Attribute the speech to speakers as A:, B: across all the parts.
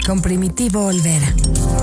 A: con Primitivo Olvera.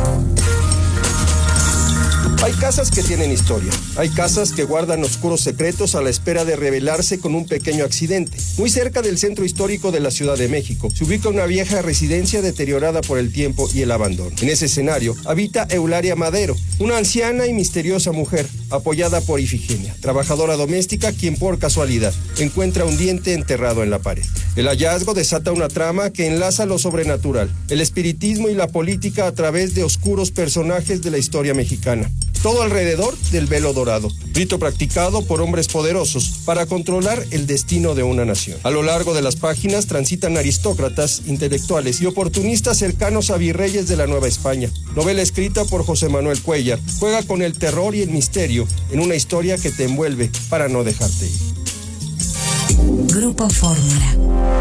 B: Hay casas que tienen historia, hay casas que guardan oscuros secretos a la espera de revelarse con un pequeño accidente. Muy cerca del centro histórico de la Ciudad de México se ubica una vieja residencia deteriorada por el tiempo y el abandono. En ese escenario habita Eulalia Madero, una anciana y misteriosa mujer, apoyada por Ifigenia, trabajadora doméstica quien por casualidad encuentra un diente enterrado en la pared. El hallazgo desata una trama que enlaza lo sobrenatural, el espiritismo y la política a través de oscuros personajes de la historia mexicana. Todo alrededor del velo dorado, rito practicado por hombres poderosos para controlar el destino de una nación. A lo largo de las páginas transitan aristócratas, intelectuales y oportunistas cercanos a virreyes de la Nueva España. Novela escrita por José Manuel Cuellar, juega con el terror y el misterio en una historia que te envuelve para no dejarte ir.
A: Grupo Fórmula.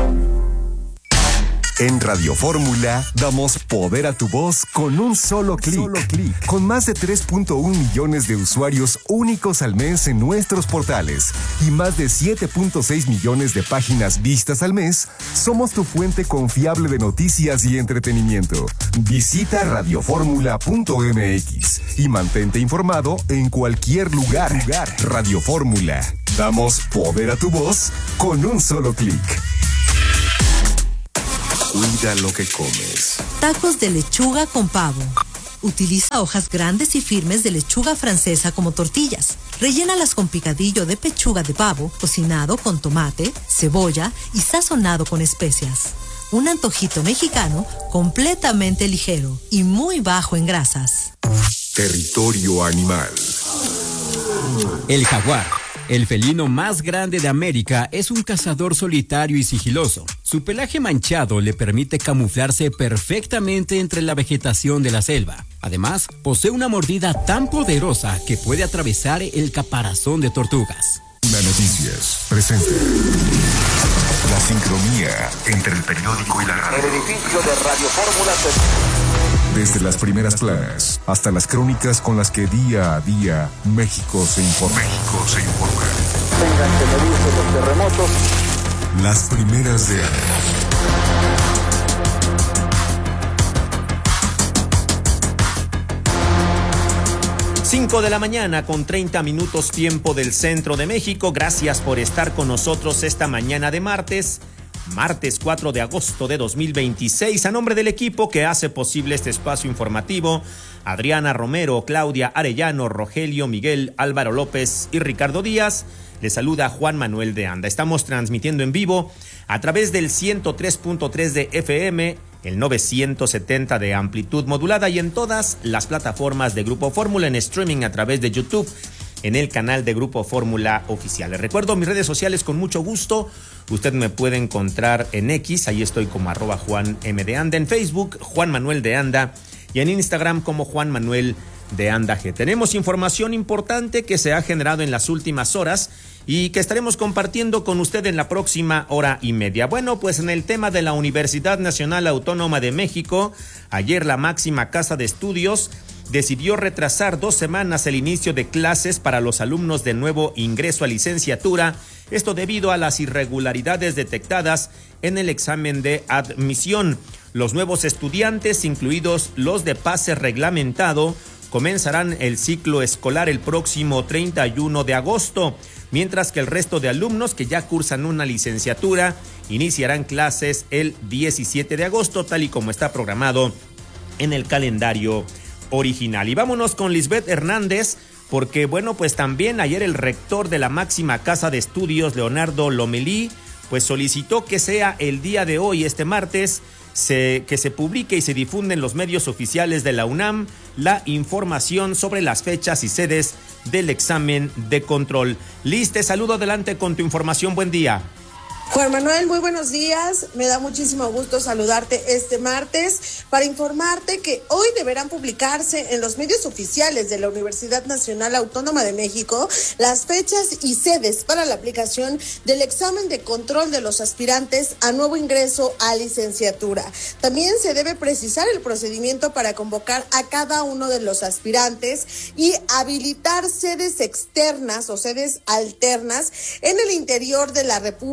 C: En Radio Fórmula damos poder a tu voz con un solo clic. Con más de 3.1 millones de usuarios únicos al mes en nuestros portales y más de 7.6 millones de páginas vistas al mes, somos tu fuente confiable de noticias y entretenimiento. Visita radioformula.mx y mantente informado en cualquier lugar. Radio Fórmula. Damos poder a tu voz con un solo clic. Cuida lo que comes.
D: Tacos de lechuga con pavo. Utiliza hojas grandes y firmes de lechuga francesa como tortillas. Rellénalas con picadillo de pechuga de pavo, cocinado con tomate, cebolla y sazonado con especias. Un antojito mexicano completamente ligero y muy bajo en grasas.
C: Territorio animal.
E: El jaguar, el felino más grande de América, es un cazador solitario y sigiloso. Su pelaje manchado le permite camuflarse perfectamente entre la vegetación de la selva. Además, posee una mordida tan poderosa que puede atravesar el caparazón de tortugas.
C: Una Noticias presenta la sincronía entre el periódico y la radio.
F: El edificio de Radio Fórmula
C: Desde las primeras planas hasta las crónicas con las que día a día México se informa.
F: tengan que medirse los terremotos.
C: Las primeras de
G: 5 de la mañana con 30 minutos tiempo del centro de México. Gracias por estar con nosotros esta mañana de martes 4 de agosto de 2026. A nombre del equipo que hace posible este espacio informativo, Adriana Romero, Claudia Arellano, Rogelio Miguel, Álvaro López y Ricardo Díaz, les saluda Juan Manuel de Anda. Estamos transmitiendo en vivo a través del 103.3 de FM, el 970 de amplitud modulada y en todas las plataformas de Grupo Fórmula, en streaming a través de YouTube, en el canal de Grupo Fórmula Oficial. Les recuerdo mis redes sociales con mucho gusto. Usted me puede encontrar en X, ahí estoy como @Juan M de Anda, en Facebook Juan Manuel de Anda y en Instagram como Juan Manuel de Anda G. Tenemos información importante que se ha generado en las últimas horas y que estaremos compartiendo con usted en la próxima hora y media. Bueno, pues en el tema de la Universidad Nacional Autónoma de México, ayer la máxima casa de estudios decidió retrasar 2 semanas el inicio de clases para los alumnos de nuevo ingreso a licenciatura, esto debido a las irregularidades detectadas en el examen de admisión. Los nuevos estudiantes, incluidos los de pase reglamentado, comenzarán el ciclo escolar el próximo 31 de agosto, mientras que el resto de alumnos que ya cursan una licenciatura iniciarán clases el 17 de agosto, tal y como está programado en el calendario original. Y vámonos con Lisbeth Hernández, porque bueno, pues también ayer el rector de la máxima casa de estudios, Leonardo Lomelí, pues solicitó que sea el día de hoy, este martes, que se publique y se difunde en los medios oficiales de la UNAM la información sobre las fechas y sedes del examen de control. Liz, te saludo, adelante con tu información, buen día.
H: Juan Manuel, muy buenos días. Me da muchísimo gusto saludarte este martes para informarte que hoy deberán publicarse en los medios oficiales de la Universidad Nacional Autónoma de México las fechas y sedes para la aplicación del examen de control de los aspirantes a nuevo ingreso a licenciatura. También se debe precisar el procedimiento para convocar a cada uno de los aspirantes y habilitar sedes externas o sedes alternas en el interior de la República, en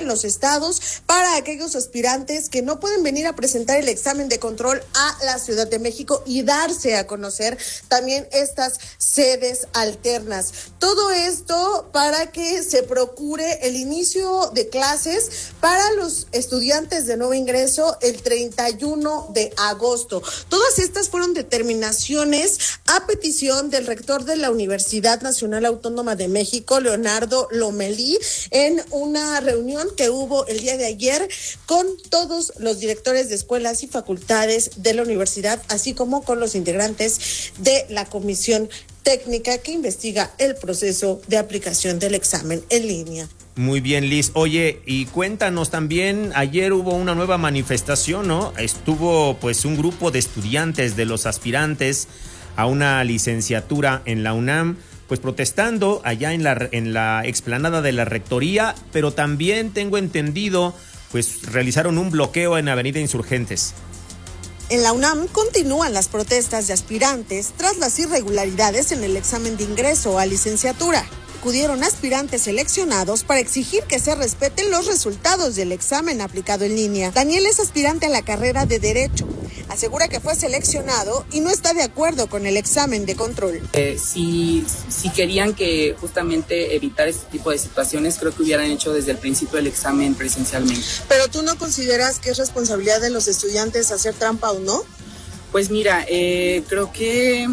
H: los estados para aquellos aspirantes que no pueden venir a presentar el examen de control a la Ciudad de México y darse a conocer también estas sedes alternas. Todo esto para que se procure el inicio de clases para los estudiantes de nuevo ingreso el 31 de agosto. Todas estas fueron determinaciones a petición del rector de la Universidad Nacional Autónoma de México, Leonardo Lomelí, en una reunión que hubo el día de ayer con todos los directores de escuelas y facultades de la universidad, así como con los integrantes de la comisión técnica que investiga el proceso de aplicación del examen en línea.
G: Muy bien, Liz. Oye, y cuéntanos también, ayer hubo una nueva manifestación, ¿no? Estuvo pues un grupo de estudiantes, de los aspirantes a una licenciatura en la UNAM, pues protestando allá en la explanada de la Rectoría, pero también tengo entendido, pues realizaron un bloqueo en Avenida Insurgentes.
H: En la UNAM continúan las protestas de aspirantes tras las irregularidades en el examen de ingreso a licenciatura. Acudieron aspirantes seleccionados para exigir que se respeten los resultados del examen aplicado en línea. Daniel es aspirante a la carrera de Derecho. Asegura que fue seleccionado y no está de acuerdo con el examen de control.
I: Si querían que justamente evitar este tipo de situaciones, creo que hubieran hecho desde el principio el examen presencialmente.
H: ¿Pero tú no consideras que es responsabilidad de los estudiantes hacer trampa o no?
I: Pues mira, creo que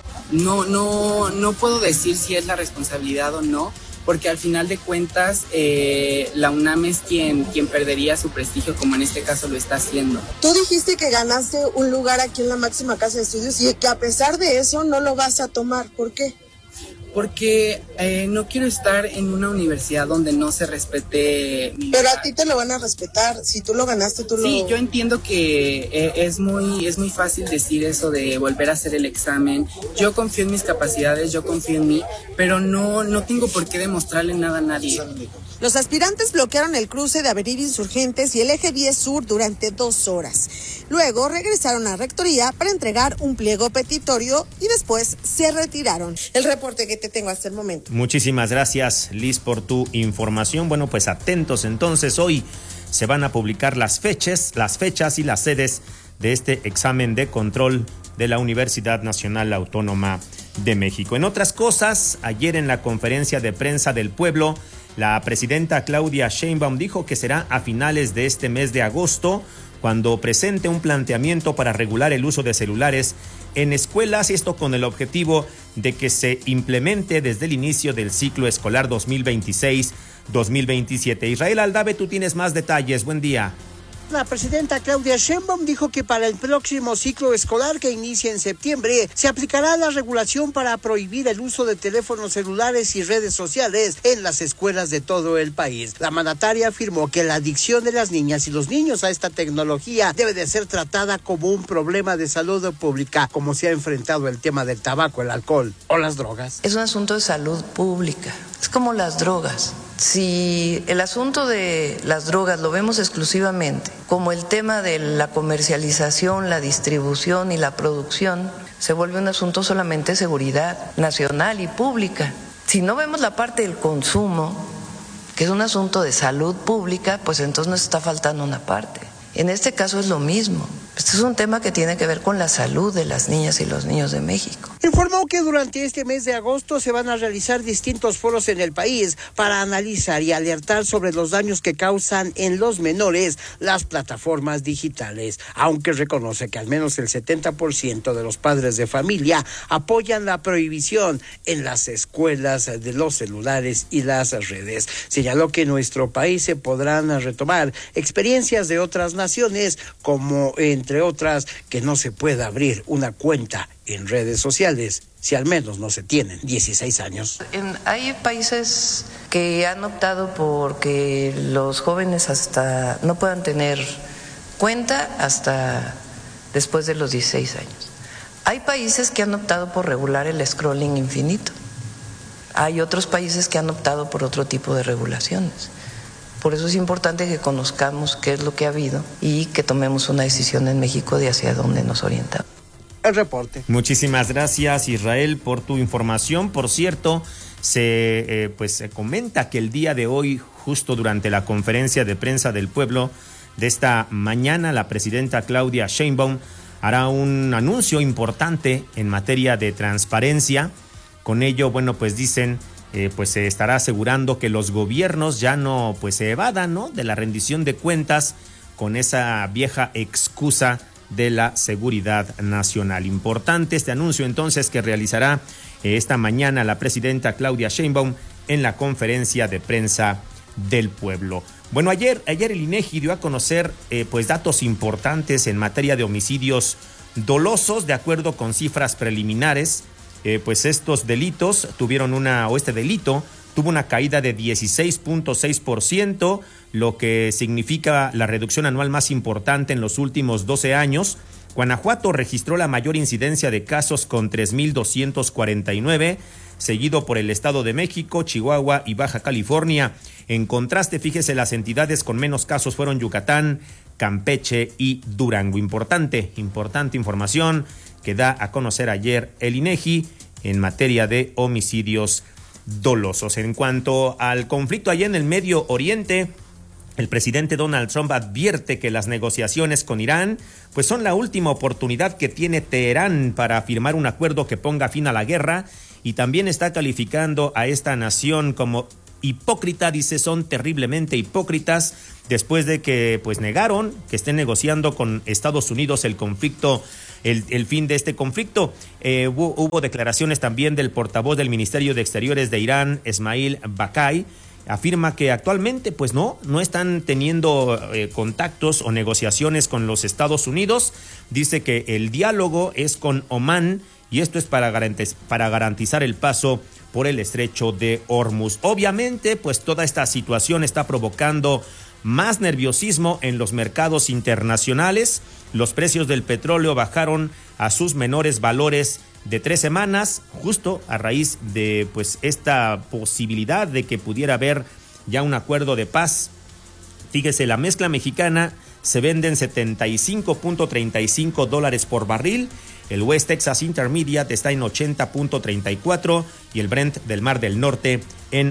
I: no puedo decir si es la responsabilidad o no, porque al final de cuentas la UNAM es quien perdería su prestigio, como en este caso lo está haciendo.
H: Tú dijiste que ganaste un lugar aquí en la máxima casa de estudios y que a pesar de eso no lo vas a tomar. ¿Por qué?
I: Porque no quiero estar en una universidad donde no se respete mi
H: Pero
I: lugar.
H: a ti te lo van a respetar. Si tú lo ganaste, tú
I: Sí,
H: lo...
I: yo entiendo que es muy fácil decir eso de volver a hacer el examen. Yo confío en mis capacidades, yo confío en mí, pero no tengo por qué demostrarle nada a nadie.
H: Los aspirantes bloquearon el cruce de Avenida Insurgentes y el eje 10 Sur durante 2 horas. Luego regresaron a Rectoría para entregar un pliego petitorio y después se retiraron. El reporte que te tengo hasta el momento.
G: Muchísimas gracias, Liz, por tu información. Bueno, pues atentos entonces, hoy se van a publicar las fechas y las sedes de este examen de control de la Universidad Nacional Autónoma de México. En otras cosas, ayer en la conferencia de prensa del pueblo, la presidenta Claudia Sheinbaum dijo que será a finales de este mes de agosto cuando presente un planteamiento para regular el uso de celulares en escuelas, y esto con el objetivo de que se implemente desde el inicio del ciclo escolar 2026-2027. Israel Aldave, tú tienes más detalles. Buen día.
J: La presidenta Claudia Sheinbaum dijo que para el próximo ciclo escolar que inicia en septiembre se aplicará la regulación para prohibir el uso de teléfonos celulares y redes sociales en las escuelas de todo el país. La mandataria afirmó que la adicción de las niñas y los niños a esta tecnología debe de ser tratada como un problema de salud pública, como se ha enfrentado el tema del tabaco, el alcohol o las drogas.
K: Es un asunto de salud pública, es como las drogas. Si el asunto de las drogas lo vemos exclusivamente como el tema de la comercialización, la distribución y la producción, se vuelve un asunto solamente de seguridad nacional y pública. Si no vemos la parte del consumo, que es un asunto de salud pública, pues entonces nos está faltando una parte. En este caso es lo mismo. Este es un tema que tiene que ver con la salud de las niñas y los niños de México.
J: Informó que durante este mes de agosto se van a realizar distintos foros en el país para analizar y alertar sobre los daños que causan en los menores las plataformas digitales, aunque reconoce que al menos el 70% de los padres de familia apoyan la prohibición en las escuelas de los celulares y las redes. Señaló que en nuestro país se podrán retomar experiencias de otras naciones, como entre otras que no se pueda abrir una cuenta en redes sociales si al menos no se tienen 16 años.
K: Hay países que han optado por que los jóvenes hasta no puedan tener cuenta hasta después de los 16 años. Hay países que han optado por regular el scrolling infinito. Hay otros países que han optado por otro tipo de regulaciones. Por eso es importante que conozcamos qué es lo que ha habido y que tomemos una decisión en México de hacia dónde nos orientamos.
J: El reporte.
G: Muchísimas gracias, Israel, por tu información. Por cierto, se comenta que el día de hoy justo durante la conferencia de prensa del pueblo de esta mañana, la presidenta Claudia Sheinbaum hará un anuncio importante en materia de transparencia. Con ello, bueno, pues dicen, pues se estará asegurando que los gobiernos ya no pues se evadan, ¿no?, de la rendición de cuentas con esa vieja excusa de la seguridad nacional. Importante este anuncio entonces que realizará esta mañana la presidenta Claudia Sheinbaum en la conferencia de prensa del pueblo. Bueno, ayer el INEGI dio a conocer pues datos importantes en materia de homicidios dolosos. De acuerdo con cifras preliminares, pues estos delitos este delito tuvo una caída de 16.6%, lo que significa la reducción anual más importante en los últimos 12 años. Guanajuato registró la mayor incidencia de casos con 3,249, seguido por el Estado de México, Chihuahua y Baja California. En contraste, fíjese, las entidades con menos casos fueron Yucatán, Campeche y Durango. Importante información que da a conocer ayer el INEGI en materia de homicidios dolosos. En cuanto al conflicto allá en el Medio Oriente, el presidente Donald Trump advierte que las negociaciones con Irán pues son la última oportunidad que tiene Teherán para firmar un acuerdo que ponga fin a la guerra, y también está calificando a esta nación como hipócrita. Dice, son terriblemente hipócritas después de que pues negaron que estén negociando con Estados Unidos el conflicto, el fin de este conflicto. Hubo declaraciones también del portavoz del Ministerio de Exteriores de Irán, Esmail Bakai. Afirma que actualmente pues no están teniendo contactos o negociaciones con los Estados Unidos. Dice que el diálogo es con Omán, y esto es para garantizar el paso por el estrecho de Hormuz. Obviamente, pues toda esta situación está provocando más nerviosismo en los mercados internacionales. Los precios del petróleo bajaron a sus menores valores de 3 semanas, justo a raíz de pues esta posibilidad de que pudiera haber ya un acuerdo de paz. Fíjese, la mezcla mexicana se vende en $75.35 por barril. El West Texas Intermediate está en 80.34 y el Brent del Mar del Norte en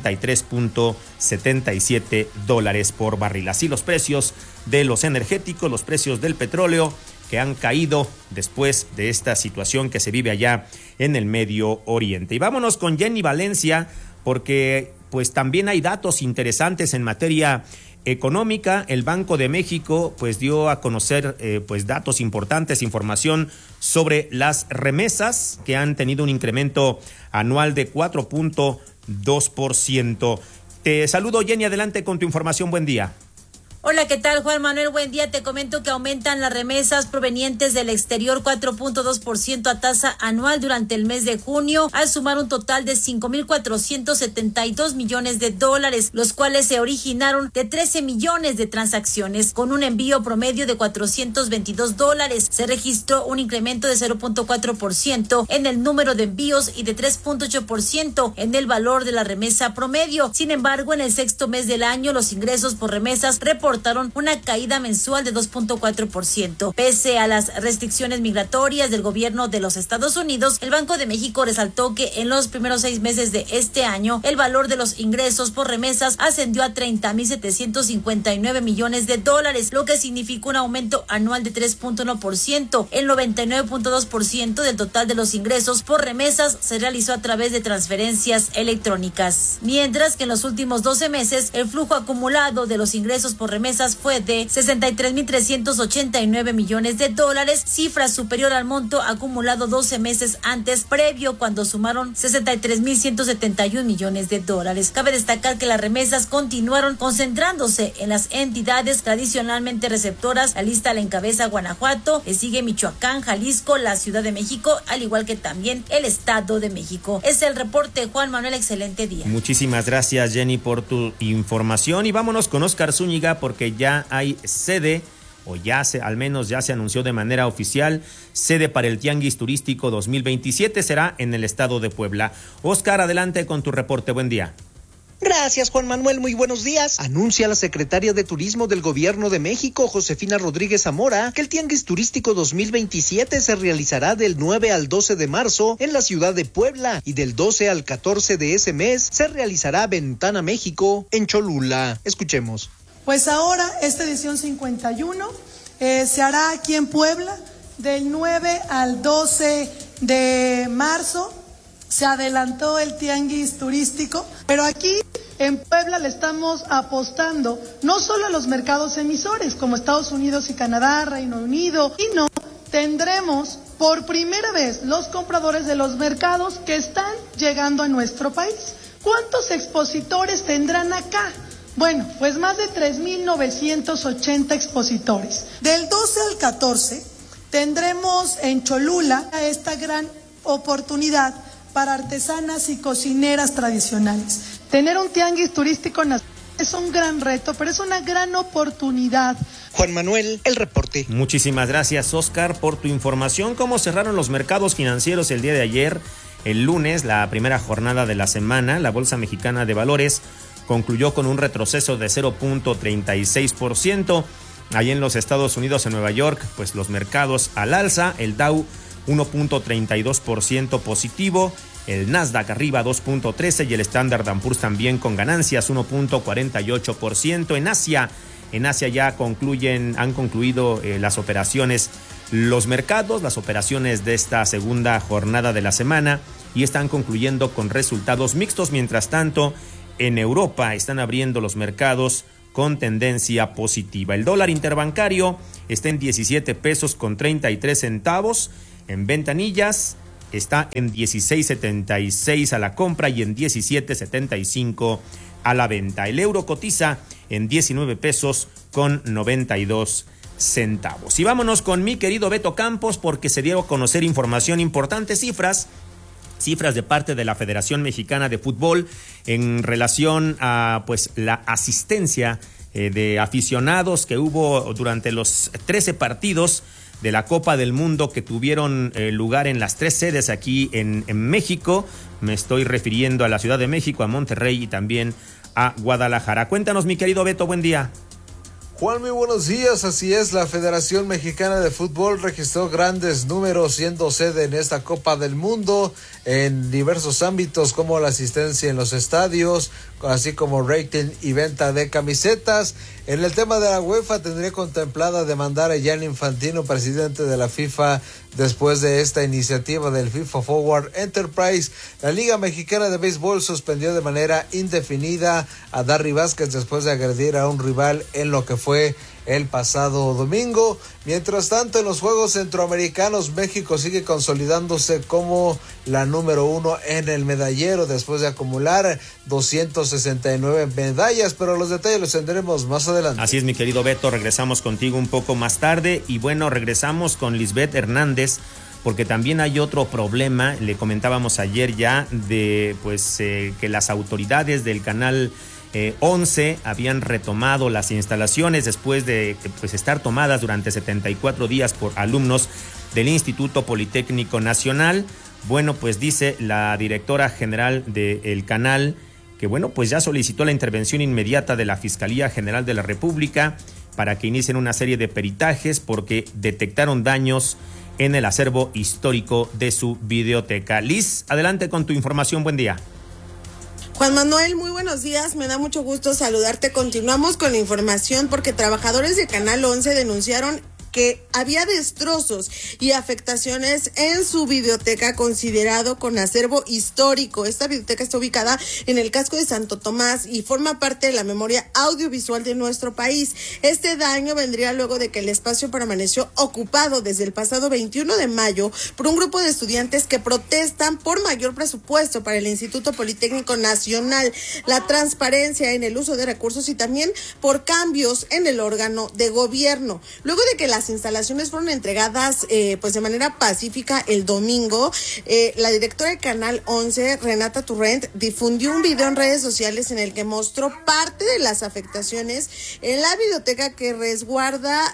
G: 83.77 por barril. Así los precios de los energéticos, los precios del petróleo, que han caído después de esta situación que se vive allá en el Medio Oriente. Y vámonos con Jenny Valencia, porque pues también hay datos interesantes en materia económica. El Banco de México pues dio a conocer pues datos importantes, información sobre las remesas, que han tenido un incremento anual de 4.2%. Te saludo, Jenny, adelante con tu información. Buen día.
L: Hola, ¿qué tal, Juan Manuel? Buen día. Te comento que aumentan las remesas provenientes del exterior 4.2% a tasa anual durante el mes de junio, al sumar un total de $5,472 millones, los cuales se originaron de 13 millones de transacciones, con un envío promedio de $422. Se registró un incremento de 0.4% en el número de envíos y de 3.8% en el valor de la remesa promedio. Sin embargo, en el sexto mes del año, los ingresos por remesas reportaron una caída mensual de 2.4%. Pese a las restricciones migratorias del gobierno de los Estados Unidos, el Banco de México resaltó que en los primeros 6 meses de este año, el valor de los ingresos por remesas ascendió a $30,759 millones, lo que significó un aumento anual de 3.1%. El 99.2% del total de los ingresos por remesas se realizó a través de transferencias electrónicas. Mientras que en los últimos 12 meses, el flujo acumulado de los ingresos por remesas fue de $63,389 millones, cifra superior al monto acumulado 12 meses antes, previo, cuando sumaron $63,171 millones. Cabe destacar que las remesas continuaron concentrándose en las entidades tradicionalmente receptoras. La lista la encabeza Guanajuato, le sigue Michoacán, Jalisco, la Ciudad de México, al igual que también el Estado de México. Es el reporte, Juan Manuel. Excelente día.
G: Muchísimas gracias, Jenny, por tu información, y vámonos con Oscar Zúñiga, porque ya hay sede, o al menos ya se anunció de manera oficial, sede para el Tianguis Turístico 2027, será en el estado de Puebla. Oscar, adelante con tu reporte. Buen día.
M: Gracias, Juan Manuel. Muy buenos días. Anuncia la secretaria de Turismo del Gobierno de México, Josefina Rodríguez Zamora, que el Tianguis Turístico 2027 se realizará del 9 al 12 de marzo en la ciudad de Puebla y del 12 al 14 de ese mes se realizará Ventana México en Cholula. Escuchemos.
N: Pues ahora esta edición 51 se hará aquí en Puebla del 9 al 12 de marzo. Se adelantó el tianguis turístico, pero aquí en Puebla le estamos apostando no solo a los mercados emisores como Estados Unidos y Canadá, Reino Unido, sino tendremos por primera vez los compradores de los mercados que están llegando a nuestro país. ¿Cuántos expositores tendrán acá? Bueno, pues más de 3,980 expositores. Del 12 al 14 tendremos en Cholula esta gran oportunidad para artesanas y cocineras tradicionales. Tener un tianguis turístico es un gran reto, pero es una gran oportunidad.
M: Juan Manuel, el reporte.
G: Muchísimas gracias, Oscar, por tu información. ¿Cómo cerraron los mercados financieros el día de ayer? El lunes, la primera jornada de la semana, la Bolsa Mexicana de Valores concluyó con un retroceso de 0.36%. Allí en los Estados Unidos, en Nueva York, pues los mercados al alza, el Dow 1.32% positivo, el Nasdaq arriba 2.13% y el Standard & Poor's también con ganancias 1.48%. En Asia ya han concluido las operaciones, los mercados, las operaciones de esta segunda jornada de la semana y están concluyendo con resultados mixtos. Mientras tanto, en Europa están abriendo los mercados con tendencia positiva. El dólar interbancario está en 17 pesos con 33 centavos. En ventanillas está en 16.76 a la compra y en 17.75 a la venta. El euro cotiza en 19 pesos con 92 centavos. Y vámonos con mi querido Beto Campos porque se dio a conocer información importante, cifras de parte de la Federación Mexicana de Fútbol en relación a pues la asistencia de aficionados que hubo durante los 13 partidos de la Copa del Mundo que tuvieron lugar en las 3 sedes aquí en México. Me estoy refiriendo a la Ciudad de México, a Monterrey y también a Guadalajara. Cuéntanos, mi querido Beto, buen día.
O: Juan, muy buenos días. Así es, la Federación Mexicana de Fútbol registró grandes números siendo sede en esta Copa del Mundo en diversos ámbitos como la asistencia en los estadios, así como rating y venta de camisetas. En el tema de la UEFA tendría contemplada demandar a Gianni Infantino, presidente de la FIFA, después de esta iniciativa del FIFA Forward Enterprise. La Liga Mexicana de Béisbol suspendió de manera indefinida a Darry Vázquez después de agredir a un rival en lo que fue el pasado domingo. Mientras tanto, en los Juegos Centroamericanos, México sigue consolidándose como la número 1 en el medallero después de acumular 269 medallas, pero los detalles los tendremos más adelante.
G: Así es, mi querido Beto, regresamos contigo un poco más tarde y bueno, regresamos con Lisbeth Hernández porque también hay otro problema, le comentábamos ayer ya de pues que las autoridades del canal 11 habían retomado las instalaciones después de pues estar tomadas durante 74 días por alumnos del Instituto Politécnico Nacional. Bueno, pues dice la directora general del canal que bueno, pues ya solicitó la intervención inmediata de la Fiscalía General de la República para que inicien una serie de peritajes porque detectaron daños en el acervo histórico de su videoteca. Liz, adelante con tu información, buen día.
H: Juan Manuel, muy buenos días, me da mucho gusto saludarte. Continuamos con la información porque trabajadores de Canal 11 denunciaron que había destrozos y afectaciones en su biblioteca considerado con acervo histórico. Esta biblioteca está ubicada en el casco de Santo Tomás y forma parte de la memoria audiovisual de nuestro país. Este daño vendría luego de que el espacio permaneció ocupado desde el pasado 21 de mayo por un grupo de estudiantes que protestan por mayor presupuesto para el Instituto Politécnico Nacional, la transparencia en el uso de recursos y también por cambios en el órgano de gobierno. Luego de que la las instalaciones fueron entregadas pues de manera pacífica el domingo. La directora de Canal 11, Renata Turrent, difundió un video en redes sociales en el que mostró parte de las afectaciones en la biblioteca que resguarda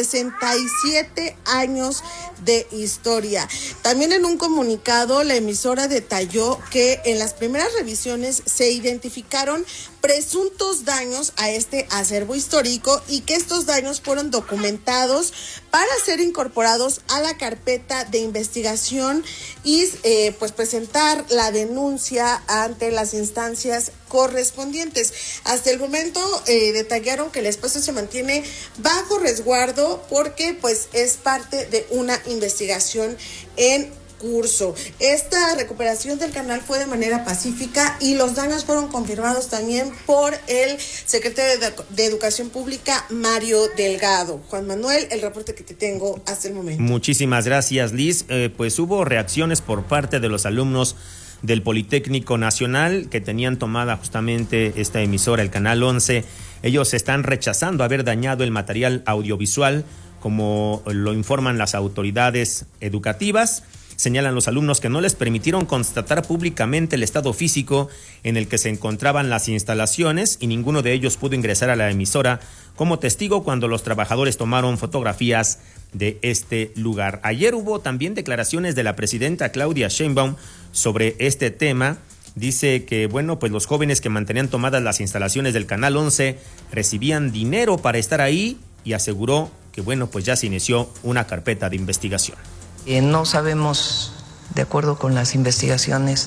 H: 67 años de historia. También en un comunicado, la emisora detalló que en las primeras revisiones se identificaron presuntos daños a este acervo histórico y que estos daños fueron documentados para ser incorporados a la carpeta de investigación y pues presentar la denuncia ante las instancias correspondientes. Hasta el momento detallaron que el espacio se mantiene bajo resguardo porque pues es parte de una investigación en curso. Esta recuperación del canal fue de manera pacífica y los daños fueron confirmados también por el secretario de Educación Pública, Mario Delgado. Juan Manuel, el reporte que te tengo hasta el momento.
G: Muchísimas gracias, Liz. Pues hubo reacciones por parte de los alumnos del Politécnico Nacional que tenían tomada justamente esta emisora, el Canal 11. Ellos están rechazando haber dañado el material audiovisual, como lo informan las autoridades educativas. Señalan los alumnos que no les permitieron constatar públicamente el estado físico en el que se encontraban las instalaciones y ninguno de ellos pudo ingresar a la emisora como testigo cuando los trabajadores tomaron fotografías de este lugar. Ayer hubo también declaraciones de la presidenta Claudia Sheinbaum sobre este tema. Dice que, bueno, pues los jóvenes que mantenían tomadas las instalaciones del Canal 11 recibían dinero para estar ahí y aseguró que, bueno, pues ya se inició una carpeta de investigación.
K: No sabemos, de acuerdo con las investigaciones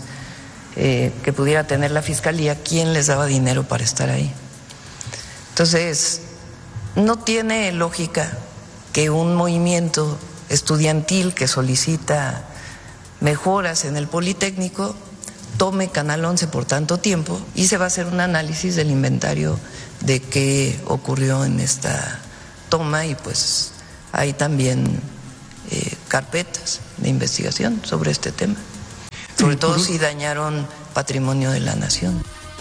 K: que pudiera tener la Fiscalía, quién les daba dinero para estar ahí. Entonces, no tiene lógica que un movimiento estudiantil que solicita mejoras en el Politécnico tome Canal 11 por tanto tiempo y se va a hacer un análisis del inventario de qué ocurrió en esta toma y pues hay también carpetas de investigación sobre este tema, sobre todo si dañaron patrimonio de la nación.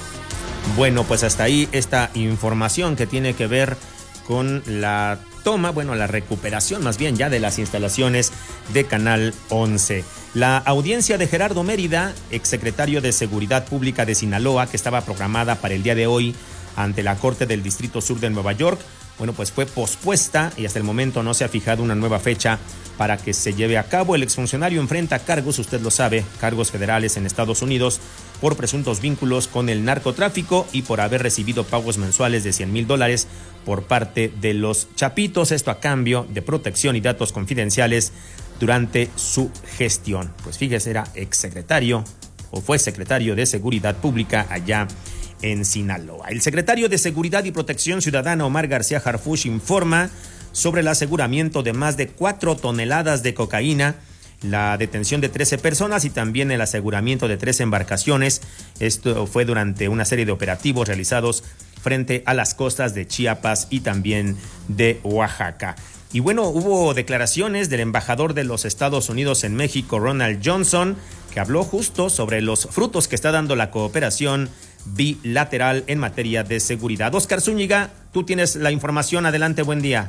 G: Bueno, pues hasta ahí esta información que tiene que ver con la toma, bueno, la recuperación más bien ya de las instalaciones de Canal 11. La audiencia de Gerardo Mérida, exsecretario de Seguridad Pública de Sinaloa, que estaba programada para el día de hoy ante la Corte del Distrito Sur de Nueva York, bueno, pues fue pospuesta y hasta el momento no se ha fijado una nueva fecha para que se lleve a cabo. El exfuncionario enfrenta cargos, usted lo sabe, cargos federales en Estados Unidos por presuntos vínculos con el narcotráfico y por haber recibido pagos mensuales de $100,000 por parte de los Chapitos, esto a cambio de protección y datos confidenciales durante su gestión. Pues fíjese, era exsecretario o fue secretario de Seguridad Pública allá en Sinaloa. El secretario de Seguridad y Protección Ciudadana, Omar García Harfuch, informa sobre el aseguramiento de más de 4 toneladas de cocaína, la detención de 13 personas y también el aseguramiento de 3 embarcaciones. Esto fue durante una serie de operativos realizados frente a las costas de Chiapas y también de Oaxaca. Y bueno, hubo declaraciones del embajador de los Estados Unidos en México, Ronald Johnson, que habló justo sobre los frutos que está dando la cooperación bilateral en materia de seguridad. Oscar Zúñiga, tú tienes la información. Adelante, buen día.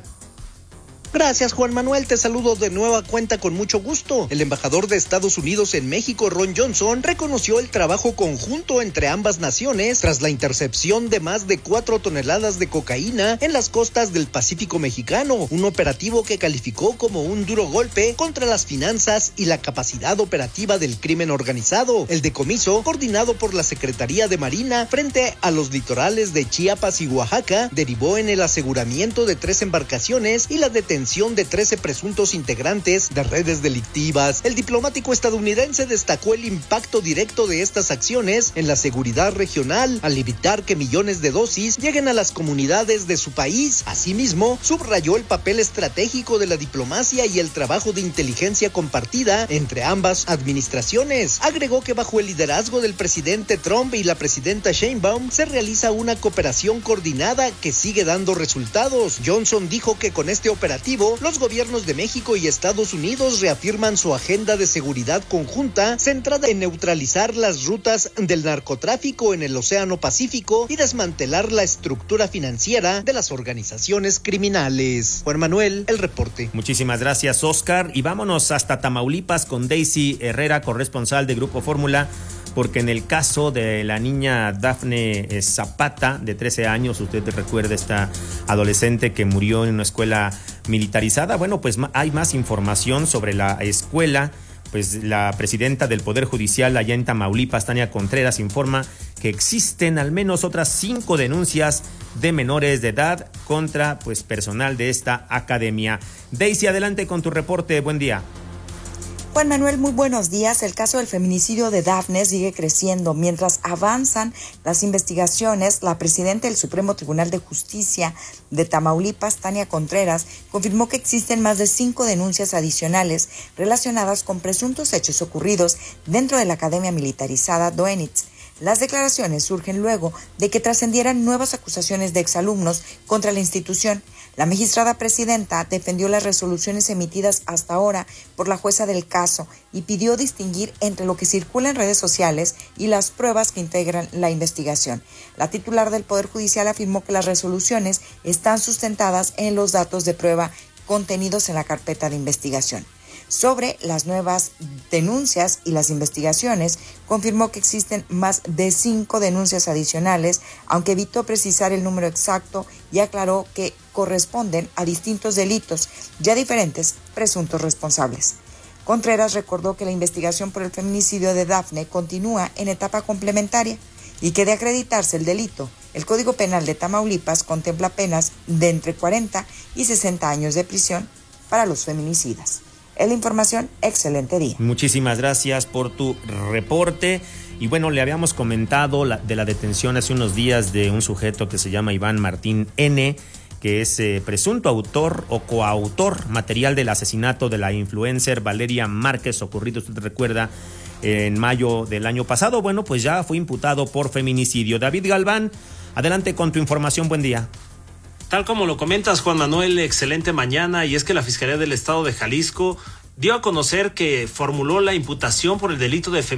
M: Gracias, Juan Manuel, te saludo de nueva cuenta con mucho gusto. El embajador de Estados Unidos en México, Ron Johnson, reconoció el trabajo conjunto entre ambas naciones tras la intercepción de más de 4 toneladas de cocaína en las costas del Pacífico mexicano, un operativo que calificó como un duro golpe contra las finanzas y la capacidad operativa del crimen organizado. El decomiso, coordinado por la Secretaría de Marina frente a los litorales de Chiapas y Oaxaca, derivó en el aseguramiento de 3 embarcaciones y la detención de 13 presuntos integrantes de redes delictivas. El diplomático estadounidense destacó el impacto directo de estas acciones en la seguridad regional al evitar que millones de dosis lleguen a las comunidades de su país. Asimismo, subrayó el papel estratégico de la diplomacia y el trabajo de inteligencia compartida entre ambas administraciones. Agregó que bajo el liderazgo del presidente Trump y la presidenta Sheinbaum se realiza una cooperación coordinada que sigue dando resultados. Johnson dijo que con este operativo objetivo, los gobiernos de México y Estados Unidos reafirman su agenda de seguridad conjunta centrada en neutralizar las rutas del narcotráfico en el Océano Pacífico y desmantelar la estructura financiera de las organizaciones criminales. Juan Manuel, el reporte.
G: Muchísimas gracias, Oscar. Y vámonos hasta Tamaulipas con Daisy Herrera, corresponsal de Grupo Fórmula, porque en el caso de la niña Dafne Zapata, de 13 años, usted recuerda esta adolescente que murió en una escuela militarizada. Bueno, pues hay más información sobre la escuela. Pues la presidenta del Poder Judicial allá en Tamaulipas, Tania Contreras, informa que existen al menos otras 5 denuncias de menores de edad contra pues personal de esta academia. Daisy, adelante con tu reporte. Buen día.
P: Juan Manuel, muy buenos días. El caso del feminicidio de Dafne sigue creciendo. Mientras avanzan las investigaciones, la presidenta del Supremo Tribunal de Justicia de Tamaulipas, Tania Contreras, confirmó que existen más de 5 denuncias adicionales relacionadas con presuntos hechos ocurridos dentro de la Academia Militarizada Doenitz. Las declaraciones surgen luego de que trascendieran nuevas acusaciones de exalumnos contra la institución. La magistrada presidenta defendió las resoluciones emitidas hasta ahora por la jueza del caso y pidió distinguir entre lo que circula en redes sociales y las pruebas que integran la investigación. La titular del Poder Judicial afirmó que las resoluciones están sustentadas en los datos de prueba contenidos en la carpeta de investigación. Sobre las nuevas denuncias y las investigaciones, confirmó que existen más de 5 denuncias adicionales, aunque evitó precisar el número exacto y aclaró que corresponden a distintos delitos y a diferentes presuntos responsables. Contreras recordó que la investigación por el feminicidio de Dafne continúa en etapa complementaria y que de acreditarse el delito, el Código Penal de Tamaulipas contempla penas de entre 40 y 60 años de prisión para los feminicidas. Es la información, excelente día.
G: Muchísimas gracias por tu reporte. Y bueno, le habíamos comentado de la detención hace unos días de un sujeto que se llama Iván Martín N., que es presunto autor o coautor material del asesinato de la influencer Valeria Márquez, ocurrido, usted recuerda, en mayo del año pasado. Bueno, pues ya fue imputado por feminicidio. David Galván, adelante con tu información, buen día.
Q: Tal como lo comentas, Juan Manuel, excelente mañana, y es que la Fiscalía del Estado de Jalisco dio a conocer que formuló la imputación por el delito de